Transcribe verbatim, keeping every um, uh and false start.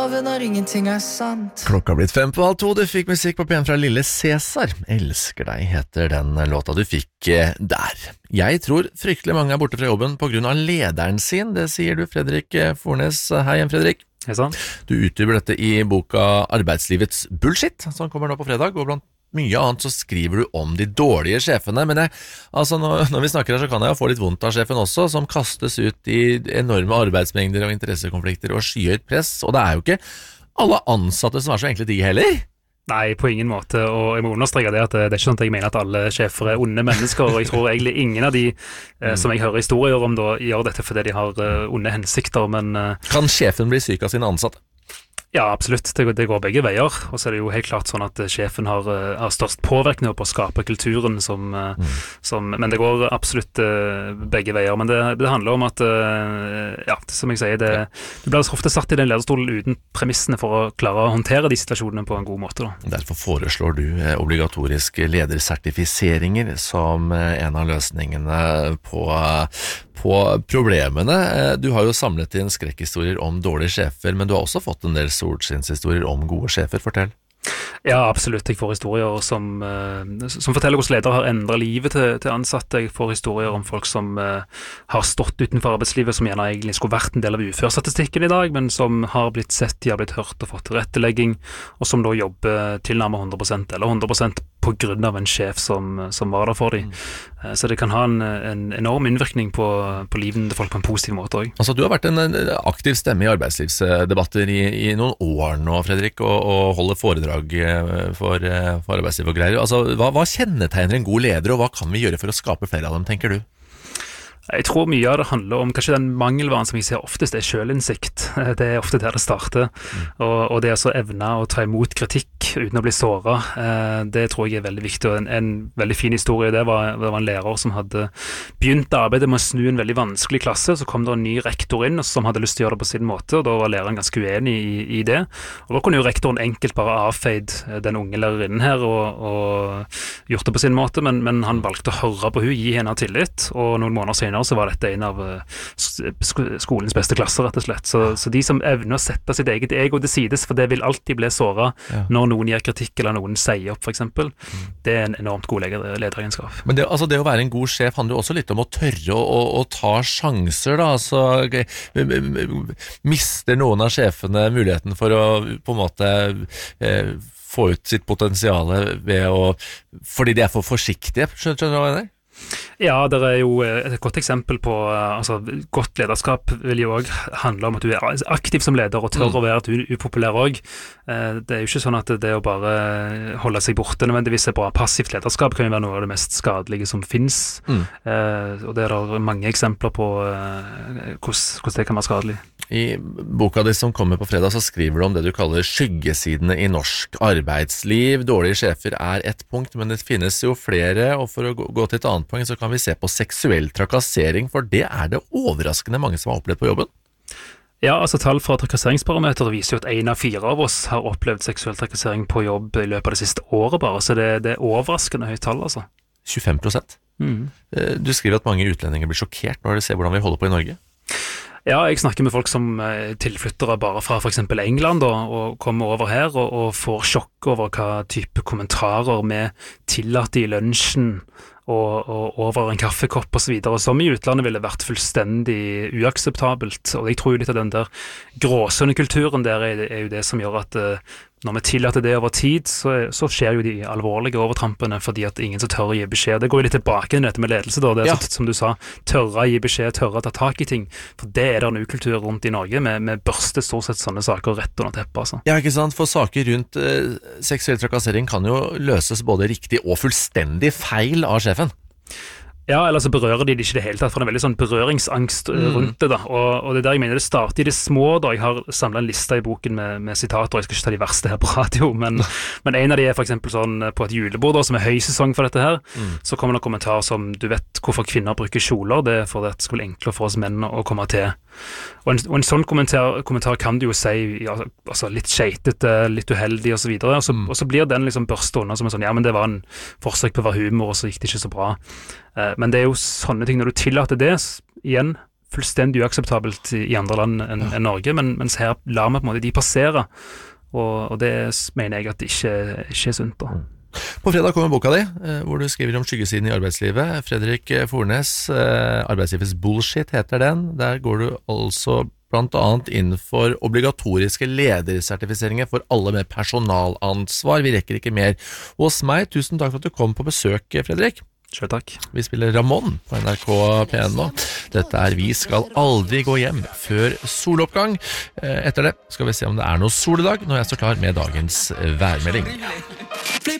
sove når ingenting er sant. Klokka har blitt fem på halv to, du fikk musikk på P en fra Lille Cæsar. Elsker deg heter den låta du fikk eh, der. Jeg tror fryktelig mange er borte fra jobben på grunn av lederen sin, det sier du Fredrik Fornes. Hei igjen Fredrik. Hei sann. Du utdyper dette i boka Arbeidslivets bullshit, som kommer nå på fredag, og blant mye annet så skriver du om de dårlige sjefene, men jeg, altså når, når vi snakker her så kan jeg jo få litt vondt av sjefen også, som kastes ut i enorme arbeidsmengder og interessekonflikter og skyhøyt press, og det er jo ikke alle ansatte som er så enkle de heller. Nei, på ingen måte, og jeg må understreke det at det, det er ikke sånn at jeg mener at alle sjefer er onde mennesker, og jeg tror egentlig ingen av de eh, som jeg hører historier om da, gjør dette fordi de har eh, onde hensikter, men... Eh, kan sjefen bli syk av sine ansatte? Ja, absolutt. Det går, det går begge veier, og så er det jo helt klart sånn at sjefen har, har størst påvirkning på å skape kulturen, som, mm. som, men det går absolutt uh, begge veier. Men det, det handler om at, uh, ja, som jeg sier, det, du blir ofte satt i den lederstolen uten premissene for å klare å håndtere de situasjonene på en god måte. Da. Derfor foreslår du uh, obligatoriske ledersertifiseringer som uh, en av løsningene på, uh, på problemene. Uh, du har jo samlet inn skrekkhistorier om dårlige sjefer, men du har også fått en del solskinnshistorier om gode sjefer, fortell. Ja, absolutt. Jeg får historier som, uh, som forteller hvordan ledere har endret livet til, til ansatte. Jeg får historier om folk som uh, har stått utenfor arbeidslivet, som gjerne egentlig skulle vært en del av uførstatistikken i dag, men som har blitt sett, de har blitt hørt og fått tilrettelegging, og som da jobber tilnærmet hundre prosent, eller hundre prosent på grunn av en sjef som, som var der for dem. Mm. Så det kan ha en, en enorm innvirkning på, på livet til folk på en positiv måte også. Altså, du har vært en aktiv stemme i arbeidslivsdebatter i, i noen år nå, Fredrik, og, og holder foredrag for, for arbeidsliv og greier. Altså, hva, hva kjennetegner en god leder, og hva kan vi gjøre for å skape flere av dem, tenker du? Jeg tror mye av det handler om kanskje den mangelvaren som jeg ser oftest er selvinnsikt. Det er ofte der det starter. Mm. Og, og det er så evne å ta imot kritikk uten å bli såret. Det tror jeg er veldig viktig. Og en, en veldig fin historie det var, det var en lærer som hadde begynt arbeidet med å snu en veldig vanskelig klasse. Så kom det en ny rektor inn som hadde lyst til å gjøre det på sin måte, og da var læreren ganske uenig i, i det. Og da kunne jo rektoren enkelt bare avfeid den unge lærerinnen her og, og gjort det på sin måte, men, men han valgte å høre på hun, gi henne tillit, og noen måneder senere så var dette en av skolens beste klasser, rett og slett. Så, så de som evner å sette sitt eget ego til sides, for det vil alltid bli såret ja. Når noen gir kritikk eller noen sier opp, for eksempel, mm. det er en enormt god lederegenskap. Men det, altså det å være en god sjef handler jo også litt om å tørre å, å, å ta sjanser, da. Altså, mister noen av sjefene muligheten for å på en måte eh, få ut sitt potensiale ved å, fordi de er for forsiktige, skjønner du hva jeg mener? Ja, det er jo et godt eksempel på altså, godt lederskap vil jo også handle om at du er aktiv som leder og tør mm. å være at du er upopulær også. Det er jo ikke sånn at det å bare holde seg borte nødvendigvis er bra. Passivt lederskap kan jo være noe av det mest skadelige som finnes, mm. og det er det mange eksempler på hvordan, hvordan det kan være skadelig. I boka di som kommer på fredag så skriver du om det du kaller skyggesidene i norsk arbeidsliv. Dårlige sjefer er ett punkt, men det finnes jo flere, og for å gå til et annet poeng så kan vi se på seksuell trakassering, for det er det overraskende mange som har opplevd på jobben. Ja, altså tall fra trakasseringsbarometeret viser jo at en av fire av oss har opplevd seksuell trakassering på jobb i løpet av det siste året bare, så det, det er overraskende høyt tall, altså. tjuefem prosent. Mm. Du skriver at mange utlendinger blir sjokkert når de ser hvordan vi holder på i Norge. Ja, jeg snakker med folk som tilflyttere bare fra for eksempel England da, og kommer over her og, og får sjokk over hva type kommentarer vi tillater i lunsjen og, og over en kaffekopp og så videre, som i utlandet ville vært fullstendig uakseptabelt. Og jeg tror jo litt av den der gråsønnekulturen der er, er jo det som gjør at uh, når vi tillater det over tid, så, så skjer jo de alvorlige overtrampene fordi at ingen så tør å gi beskjed. Det går jo litt tilbake til dette med ledelse da, det er ja. så, som du sa, tørre å gi beskjed, tørre å ta tak i ting, for det er det en ukultur rundt i Norge, med, med børste stort sett sånne saker rett under teppet. Altså. Ja, ikke sant, for saker rundt eh, seksuell trakassering kan jo løses både riktig og fullstendig feil av sjefen. Ja, eller så berører de det ikke det hele tatt, for det er veldig sånn berøringsangst mm. rundt det da, og, og det er der jeg mener det starter i det små da. Jeg har samlet en liste i boken med, med sitater, jeg skal ikke ta de verste her på radio, men, men en av de er for eksempel sånn på et julebord da, som er høysesong for dette her, mm. så kommer det en kommentar som, du vet hvorfor kvinner bruker kjoler, det er for at det skal bli enklere for oss menn å komme til. Og en, og en sånn kommentar, kommentar kan du jo si ja, altså litt skjeitete, litt uheldig og så videre, og så, mm. og så blir den liksom børst unna som en sånn, ja, men det var en forsøk på å være humor, og så gikk det ikke så bra. Men det er jo sånne ting, når du tillater det, igjen, fullstendig uakseptabelt i, i andre land enn enn Norge, men, mens her lar vi på en måte de passere, og, og det mener jeg at det ikke, ikke er sunt da. På fredag kommer boka di, hvor du skriver om skyggesiden i arbeidslivet. Fredrik Fornes, Arbeidslivets bullshit heter den. Der går du altså blant annet inn for obligatoriske ledersertifiseringer for alle med personalansvar. Vi rekker ikke mer hos meg. Tusen takk for at du kom på besøk, Fredrik. Selv takk. Vi spiller Ramón på N R K P N nå. Dette er Vi skal aldri gå hjem før soloppgang. Etter det skal vi se om det er noe soledag når jeg står klar med dagens værmelding.